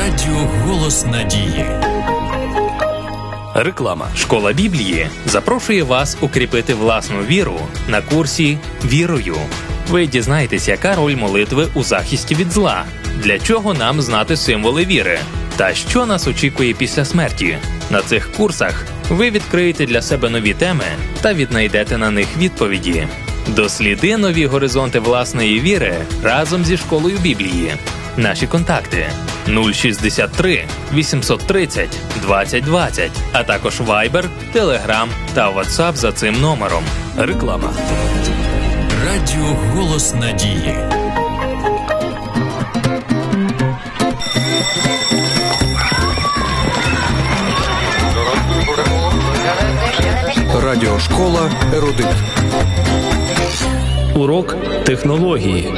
Радіо «Голос надії». Реклама. Школа Біблії запрошує вас укріпити власну віру на курсі «Вірою». Ви дізнаєтесь, яка роль молитви у захисті від зла, для чого нам знати символи віри, та що нас очікує після смерті. На цих курсах ви відкриєте для себе нові теми та віднайдете на них відповіді. Досліди нові горизонти власної віри разом зі школою Біблії. Наші контакти 063 830 2020, а також Viber, Telegram та WhatsApp за цим номером. Реклама. Радіо «Голос надії». Радіошкола «Ерудит». Урок технології.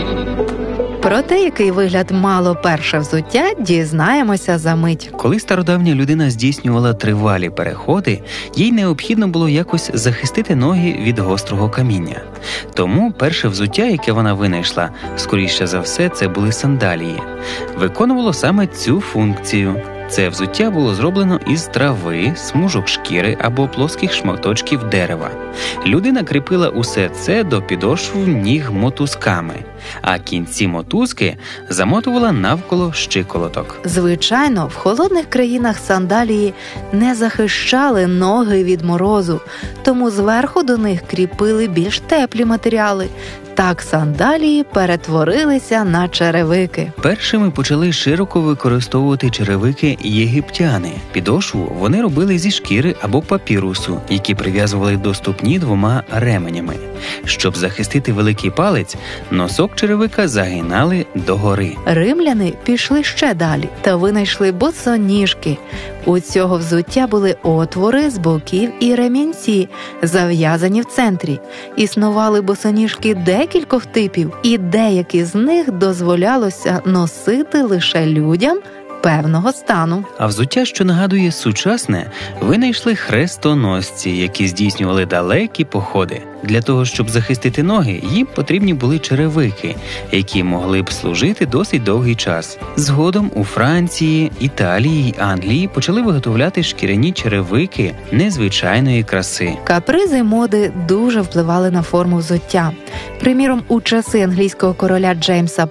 Про те, який вигляд мало перше взуття, дізнаємося за мить. Коли стародавня людина здійснювала тривалі переходи, їй необхідно було якось захистити ноги від гострого каміння. Тому перше взуття, яке вона винайшла, скоріше за все, це були сандалії. Виконувало саме цю функцію. Це взуття було зроблено із трави, смужок шкіри або плоских шматочків дерева. Людина кріпила усе це до підошв ніг мотузками, а кінці мотузки замотувала навколо щиколоток. Звичайно, в холодних країнах сандалії не захищали ноги від морозу, тому зверху до них кріпили більш теплі матеріали. Так сандалії перетворилися на черевики. Першими почали широко використовувати черевики єгиптяни. Підошву вони робили зі шкіри або папірусу, які прив'язували до ступні двома ременями. Щоб захистити великий палець, носок черевика загинали догори. Римляни пішли ще далі та винайшли босоніжки. У цього взуття були отвори з боків і ремінці, зав'язані в центрі. Існували босоніжки декількох типів, і деякі з них дозволялося носити лише людям певного стану. А взуття, що нагадує сучасне, винайшли хрестоносці, які здійснювали далекі походи. Для того, щоб захистити ноги, їм потрібні були черевики, які могли б служити досить довгий час. Згодом у Франції, Італії й Англії почали виготовляти шкіряні черевики незвичайної краси. Капризи моди дуже впливали на форму взуття. Приміром, у часи англійського короля Джеймса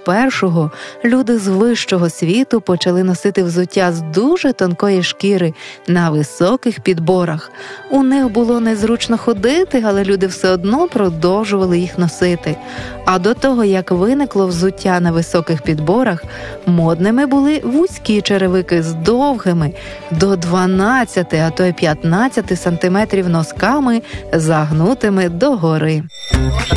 І люди з вищого світу почали носити взуття з дуже тонкої шкіри на високих підборах. У них було незручно ходити, але люди все одно продовжували їх носити. А до того, як виникло взуття на високих підборах, модними були вузькі черевики з довгими до 12, а то й 15 сантиметрів носками, загнутими догори.